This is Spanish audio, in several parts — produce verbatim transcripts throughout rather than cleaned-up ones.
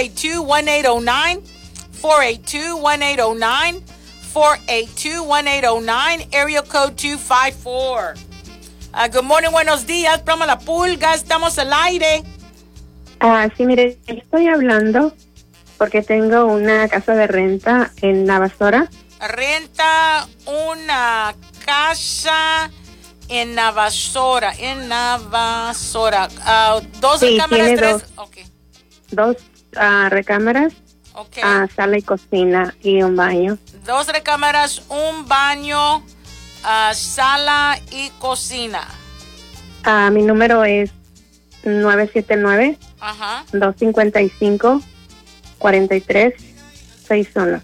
eight two, one eight zero nine, four eight two, one eight zero nine, four eight two, one eight zero nine, area code two five four. Uh, good morning, buenos días, programa La Pulga, estamos al aire. Ah, sí, mire, estoy hablando porque tengo una casa de renta en Navasota. Renta una casa en Navasota, en Navasota. Uh, ¿Dos sí, recámaras? Tiene Tres. dos, Okay. dos uh, recámaras, Okay. uh, sala y cocina y un baño. Dos recámaras, un baño, uh, sala y cocina. Uh, mi número es nueve siete nueve, Ajá. dos cinco cinco, cuatro tres seis uno.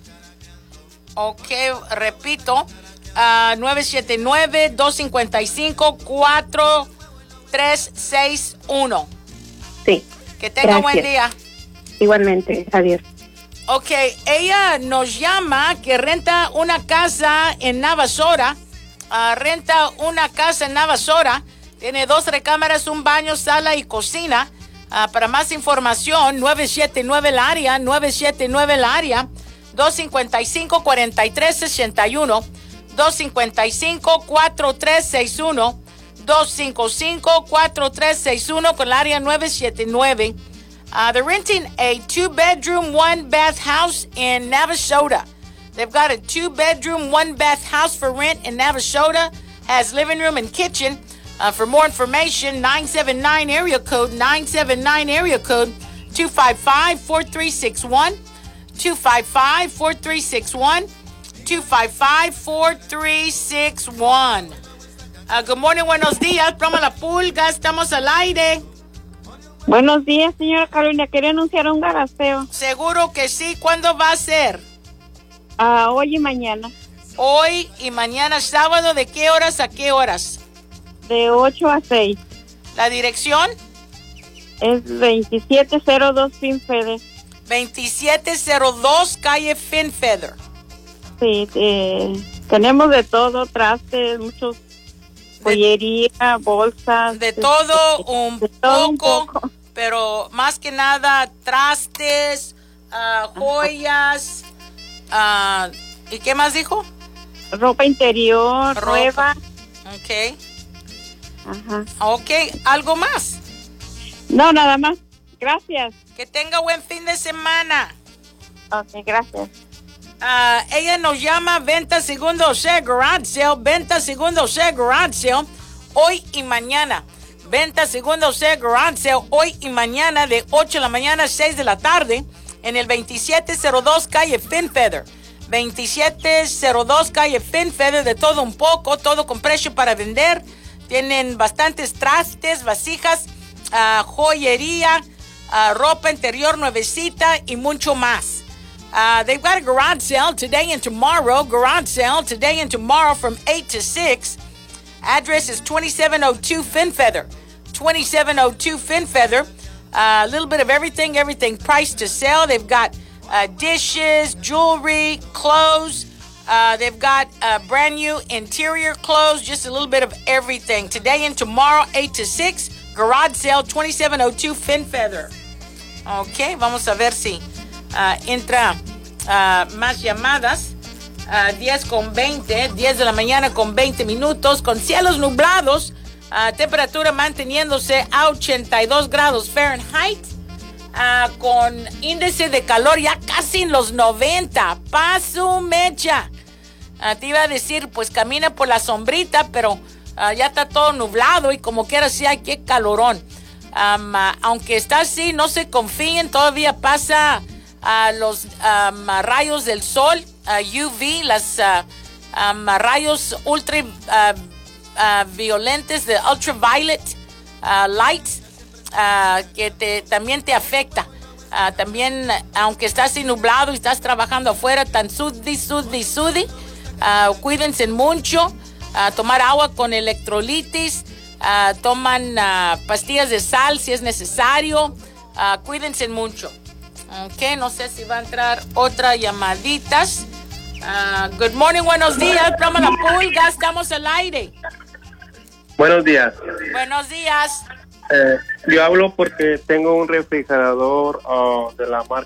Ok, repito, uh, nueve siete nueve, dos cinco cinco, cuatro tres seis uno. Sí. Que tenga gracias. Buen día. Igualmente, adiós. Ok, ella nos llama que renta una casa en Navasota. Uh, renta una casa en Navasota. Tiene dos recámaras, un baño, sala y cocina. Uh, para más información, nueve siete nueve el área, nueve siete nueve el área, dos cinco cinco, cuatro tres seis uno, dos cinco cinco, cuatro tres seis uno, dos cinco cinco, cuatro tres seis uno con el área nueve siete nueve. Uh, they're renting a two-bedroom, one-bath house in Navasota. They've got a two-bedroom, one-bath house for rent in Navasota. Has living room and kitchen. Uh, for more information, nine seven nine area code, nine seven nine area code, two five five, four three six one, two five five, four three six one, two five five, four three six one. Uh, good morning, buenos días, programa La Pulga, estamos al aire. Buenos días, señora Carolina. Quería anunciar un garasteo. Seguro que sí. ¿Cuándo va a ser? Uh, hoy y mañana. Hoy y mañana sábado. ¿De qué horas a qué horas? De ocho a seis. ¿La dirección? Es veintisiete cero dos Finfeather. veintisiete cero dos calle Finfeather. Sí, eh, tenemos de todo, trastes, muchos, joyería, bolsas. De todo un, de todo poco, un poco, pero más que nada trastes, uh, joyas, uh, ¿y qué más dijo? Ropa interior, Ropa. nueva. Ok. Ajá. Ok, ¿algo más? No, nada más. Gracias. Que tenga buen fin de semana. Ok, gracias. Uh, ella nos llama Venta Segundo Share Garage Sale, Venta Segundo Share Garage Sale, hoy y mañana. Venta Segundo Share Garage Sale, hoy y mañana de ocho de la mañana a seis de la tarde en el veintisiete cero dos calle Finfeather. veintisiete cero dos calle Finfeather, de todo un poco, todo con precio para vender. Tienen bastantes trastes, vasijas, uh, joyería, uh, ropa interior nuevecita y mucho más. Uh, they've got a garage sale today and tomorrow. Garage sale today and tomorrow from eight to six. Address is twenty-seven oh two Finfeather. twenty-seven oh two Finfeather. Uh, a little bit of everything, everything priced to sell. They've got uh, dishes, jewelry, clothes. Uh, they've got uh, brand new interior clothes, just a little bit of everything. Today and tomorrow, eight to six. Garage sale, twenty-seven oh two Finfeather. Ok, vamos a ver si uh, entra uh, más llamadas. Uh, diez con veinte, diez de la mañana con veinte minutos, con cielos nublados, uh, temperatura manteniéndose a ochenta y dos grados Fahrenheit, uh, con índice de calor ya casi en los noventa. Paso mecha. Uh, te iba a decir, pues camina por la sombrita, pero uh, ya está todo nublado y como quiera sí hay que calorón. Um, uh, aunque está así, no se confíen, todavía pasa uh, los um, rayos del sol, uh, U V, las uh, um, rayos ultra uh, uh, violentos de ultraviolet uh, light, uh, que te, también te afecta. Uh, también, aunque estás así nublado y estás trabajando afuera, tan sudi, sudi, sudi, uh, cuídense mucho, uh, tomar agua con electrolitis. Uh, toman uh, pastillas de sal si es necesario. Uh, cuídense mucho. Ok, no sé si va a entrar otra llamaditas. Uh, good morning, buenos días. Programa La Pulga, estamos al aire. Buenos días. Buenos días. Eh, yo hablo porque tengo un refrigerador uh, de la marca